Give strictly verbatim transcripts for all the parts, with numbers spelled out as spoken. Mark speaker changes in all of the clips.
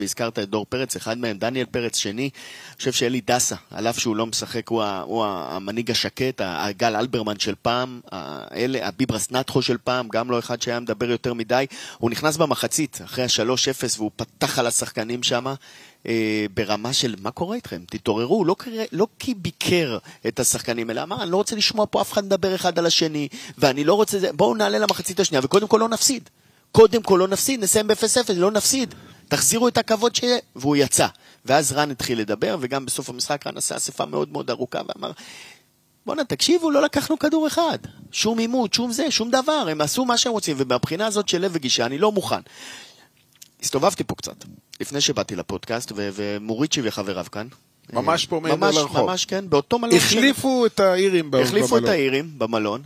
Speaker 1: והזכרת את דור פרץ, אחד מהם, דניאל פרץ שני, אני חושב שאלי דסה, על אף שהוא לא משחק, הוא, הוא המנהיג השקט, הגל אלברמן של פעם, האלה, הביברס נטחו של פעם, גם לא אחד שהיה מדבר יותר מדי, הוא נכנס במחצית, אחרי ה-שלוש אפס, והוא פתח על השחקנים שם, אה, ברמה של, מה קורה איתכם? תתעוררו, לא, לא כי ביקר את השחקנים, אלא אמר, אני לא רוצה לשמוע פה אף אחד לדבר אחד על השני, ואני לא רוצה, בואו נעלה למחצית השנייה, וקודם כל לא נפסיד. קודם כל לא נפסיד, נסיים ב-אפס אפס, לא נפסיד. תחזירו את הכבוד שיהיה, והוא יצא. ואז רן התחיל לדבר, וגם בסוף המשחק רן עשה אספה מאוד מאוד ארוכה, ואמר, בוא'נה, תקשיבו, לא לקחנו כדור אחד. שום אימות, שום זה, שום דבר. הם עשו מה שהם רוצים, ובבחינה הזאת של לב וגישה, אני לא מוכן. הסתובבתי פה קצת, לפני שבאתי לפודקאסט, ו- ומוריצ'י וחבריו כאן.
Speaker 2: ממש פה מעבר לרחוב.
Speaker 1: ממש, כן, באותו מלון.
Speaker 2: החליפו את האירים במלון.
Speaker 1: החליפו את האירים במלון,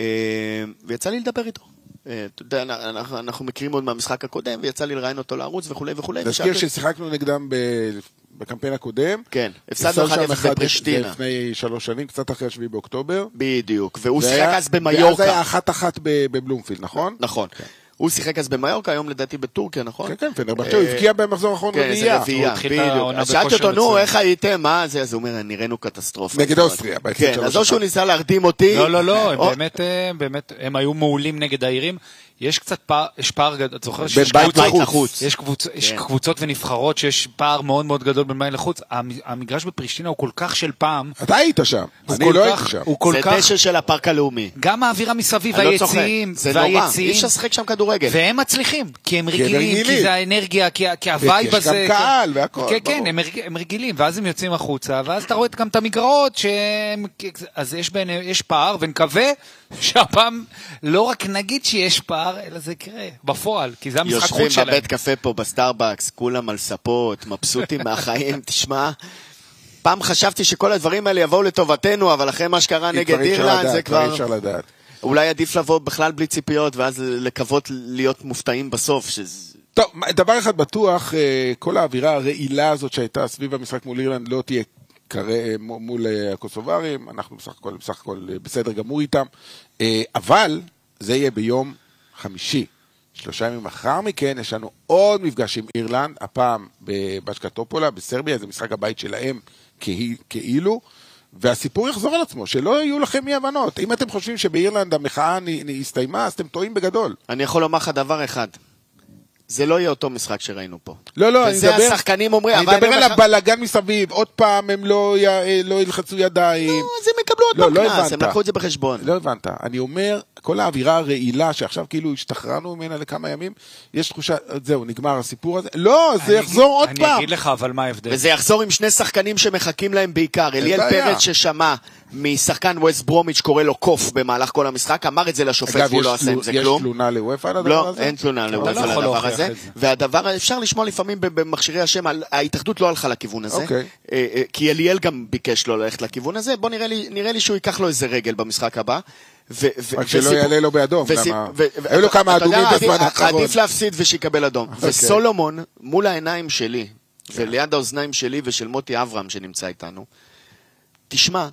Speaker 1: ויצא לי לדבר איתו. אתה יודע, אנחנו, אנחנו מכירים עוד מהמשחק הקודם, ויצא לי לראיין אותו לערוץ וכו' וכו'.
Speaker 2: נזכיר ששיחקנו נגדם בקמפיין הקודם.
Speaker 1: כן, הפסדנו אחד אפס בפרישטינה.
Speaker 2: לפני שלוש שנים, קצת אחרי השביעי באוקטובר.
Speaker 1: בדיוק, והוא שיחק אז במיורקה.
Speaker 2: ואז היה אחת אחת בבלומפילד, נכון?
Speaker 1: נכון. הוא שיחק אז במיורקה, היום לדעתי בטורקיה, נכון?
Speaker 2: כן, כן, פנרבחצ'ה, הוא הבקיע במחזור האחרון רביעייה.
Speaker 1: כן, זה רביעייה, בדיוק. שאלתי אותו, נו, איך הייתם? מה זה? אז הוא אומר, נראינו קטסטרופה.
Speaker 2: נגד אוסטריה.
Speaker 1: כן, אז או שהוא ניסה להרדים אותי.
Speaker 3: לא, לא, לא, באמת, באמת, הם היו מעולים נגד האירים. יש קצת פער, יש פער, את זוכרת שיש
Speaker 1: לחוץ.
Speaker 3: יש קבוצות, יש קבוצות ונבחרות שיש פער מאוד מאוד גדול בין בית לחוץ. המגרש בפרישטינה הוא כל כך של פעם.
Speaker 2: אתה היית שם, אני לא הייתי שם.
Speaker 1: זה דשא של הפארק הלאומי.
Speaker 3: גם האווירה מסביב, היציעים,
Speaker 1: זה נורא, אי אפשר לשחק שם כדורגל.
Speaker 3: והם מצליחים, כי הם רגילים, כי זה האנרגיה, כי הווייב הזה.
Speaker 2: יש גם קהל והכל.
Speaker 3: כן, כן, הם רגילים, ואז הם יוצאים החוצה, ואז אתה רואה גם את המגרעות, אז יש פער, ונקווה שהפעם לא רק נגיד שיש פער, אלא זה יקרה בפועל, כי זה המשחק חוץ שלהם.
Speaker 1: יושבים בבית קפה פה בסטארבקס, כולם על ספות, מבסוטים מהחיים, תשמע, פעם חשבתי שכל הדברים האלה יבואו לטובתנו, אבל אחרי מה שקרה נגד אירלנד, זה כבר...
Speaker 2: אפשר לדעת.
Speaker 1: אולי עדיף לבוא בכלל בלי ציפיות, ואז לקוות להיות מופתעים בסוף.
Speaker 2: טוב, דבר אחד בטוח, כל האווירה הרעילה הזאת שהייתה סביב המשחק מול אירלנד לא תהיה מול הקוסוברים, אנחנו בסך הכל, בסך הכל בסדר גמור איתם, אבל זה יהיה ביום חמישי. שלושה ימים אחר מכן יש לנו עוד מפגש עם אירלנד, הפעם בבשקטופולה, בסרביה, זה משחק הבית שלהם כאילו, והסיפור יחזור על עצמו, שלא יהיו לכם אי הבנות. אם אתם חושבים שבאירלנד המחאה הסתיימה, אז אתם טועים בגדול.
Speaker 1: אני יכול לומר לך דבר אחד, זה לא יהיה אותו משחק שראינו פה.
Speaker 2: לא, לא, אני מדבר,
Speaker 1: השחקנים אומרים,
Speaker 2: אני מדבר על הבלגן מסביב, עוד פעם הם לא, לא ילחצו ידיים.
Speaker 1: לא, אז הם יקבלו עוד
Speaker 2: לא,
Speaker 1: פעם קנס, הם לקחו את זה בחשבון.
Speaker 2: לא הבנת, אני אומר, כל האווירה הרעילה, שעכשיו כאילו השתחררנו ממנה לכמה ימים, יש תחושה, זהו, נגמר הסיפור הזה. לא, זה יחזור עוד פעם.
Speaker 3: אני אגיד לך, אבל מה ההבדל?
Speaker 1: וזה יחזור עם שני שחקנים שמחכים להם בעיקר. אליאל פרץ ששמע משחקן ווסט ברומיץ' קורא לו קוף במהלך כל המשחק, אמר את זה לשופט והוא לא עשה עם זה כלום.
Speaker 2: יש תלונה לוופא על הדבר
Speaker 1: לא,
Speaker 2: הזה?
Speaker 1: אין תלונה לוופא על הדבר הזה. והדבר, אפשר לשמוע לפעמים במכשירי השם, ההתאחדות לא הלכה לכיוון הזה, כי אליאל גם ביקש לו ללכת לכיוון הזה. בוא נראה לי שהוא ייקח לו איזה רגל במשחק הבא.
Speaker 2: רק שלא יעלה לו באדום. היו לו כמה אדומים בזמן האחרון.
Speaker 1: עדיף להפסיד ושיקבל אדום. וסולומון, מול העיניים שלי, וליד האוזניים שלי ושל מוטי אברהם שנמצא איתנו, תשמע,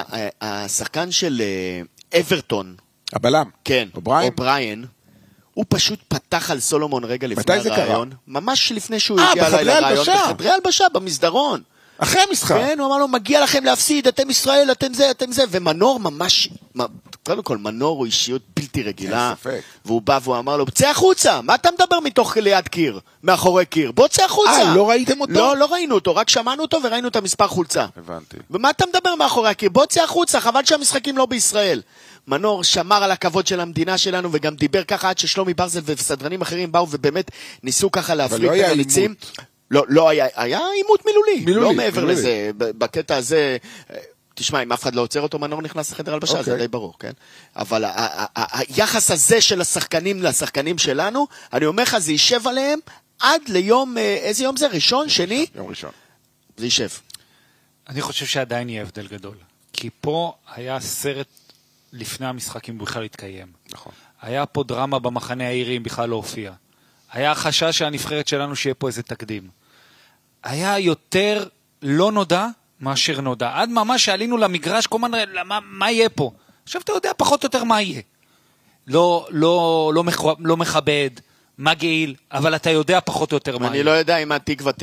Speaker 1: השחקן של אברטון,
Speaker 2: הבלם,
Speaker 1: כן, אובריין, הוא פשוט פתח על סולומון רגע לפני הרעיון, ממש לפני שהוא הגיע אליי לרעיון, בחדרי הלבשה, במסדרון.
Speaker 2: אחרי המשחק.
Speaker 1: כן, הוא אמר לו, מגיע לכם להפסיד, אתם ישראל, אתם זה, אתם זה, ומנור ממש, קודם כל, מנור הוא אישיות בלתי רגילה, והוא בא והוא אמר לו, צא החוצה, מה אתה מדבר מתוך ליד קיר, מאחורי קיר, בוא צא החוצה.
Speaker 2: אה, לא ראיתם אותו?
Speaker 1: לא, לא ראינו אותו, רק שמענו אותו וראינו את המספר חולצה.
Speaker 2: הבנתי.
Speaker 1: ומה אתה מדבר מאחורי הקיר? בוא צא החוצה, חבל שהמשחקים לא בישראל. מנור שמר על הכבוד של המדינה שלנו, וגם דיבר ככה עד ששלומי ברזל וסדרנים אחרים באו, ובאמת ניסו ככה להפליג את הליצים. לא, לא היה, היה עימות מילולי, מילולי לא מעבר מילולי. לזה, בקטע הזה, תשמע, אם אף אחד לא עוצר אותו, מנור נכנס לחדר הלבשה, okay. זה די ברור, כן? אבל היחס הזה של השחקנים לשחקנים שלנו, אני אומר לך, זה יישב עליהם עד ליום, איזה יום זה? ראשון, שני?
Speaker 2: יום ראשון.
Speaker 1: זה יישב.
Speaker 3: אני חושב שעדיין יהיה הבדל גדול, כי פה היה סרט לפני המשחק אם בכלל התקיים.
Speaker 2: נכון.
Speaker 3: היה פה דרמה במחנה העירי אם בכלל לא הופיע. היה חשש שהנבחרת שלנו שיהיה פה איזה תקדים. היה יותר לא נודע מאשר נודע. עד ממש שעלינו למגרש, כל הזמן, מה, מה יהיה פה? עכשיו אתה יודע פחות או יותר מה יהיה. לא, לא, לא, לא מכבד, מגעיל, אבל אתה יודע פחות או יותר מה יהיה.
Speaker 1: אני לא יודע אם התקווה